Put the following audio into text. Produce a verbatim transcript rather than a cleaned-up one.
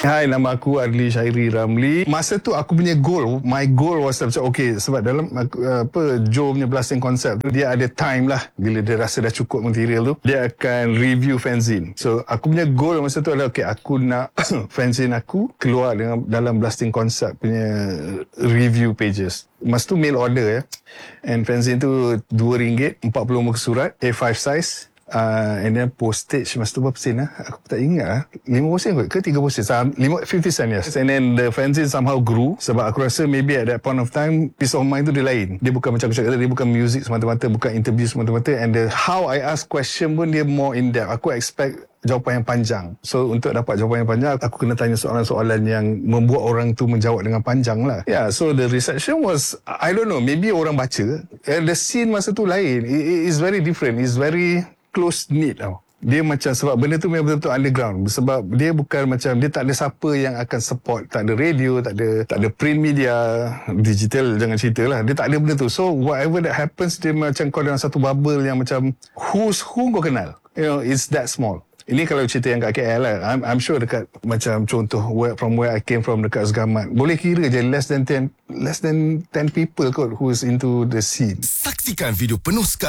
Hai, nama aku Adli Syairi Ramli. Masa tu aku punya goal, my goal was macam okay, sebab dalam uh, apa Joe punya blasting concept tu, dia ada time lah bila dia rasa dah cukup material tu, dia akan review fanzine. So aku punya goal masa tu adalah okay, aku nak fanzine aku keluar dengan dalam blasting concept punya review pages. Masa tu mail order ya. And fanzine tu dua ringgit, empat puluh muka surat, A five size. Uh, and then postage masa tu berapa sen lah? Aku tak ingat lah. lima puluh sen kot ke tiga puluh sen? lima, fifty sen yes. And then the fanzine somehow grew. Sebab aku rasa maybe at that point of time, peace of mind tu dia lain. Dia bukan macam aku cakap, dia bukan music semata-mata, bukan interview semata-mata. And the how I ask question pun dia more in depth. Aku expect jawapan yang panjang. So untuk dapat jawapan yang panjang, aku kena tanya soalan-soalan yang membuat orang tu menjawab dengan panjang lah. Yeah, so the reception was, I don't know, maybe orang baca. And the scene masa tu lain. It, it is very different. It's very close knit tau. Dia macam, sebab benda tu memang betul-betul underground. Sebab dia bukan macam, dia tak ada siapa yang akan support. Tak ada radio, tak ada tak ada print media, digital jangan cerita lah. Dia tak ada benda tu. So whatever that happens, dia macam kau dalam satu bubble yang macam who's who kau kenal. You know, it's that small. Ini kalau cerita yang kat K L lah. I'm, I'm sure dekat macam contoh where, from where I came from dekat Segamat. Boleh kira je less than ten less than ten people kot who's into the scene. Saksikan video penuh sekali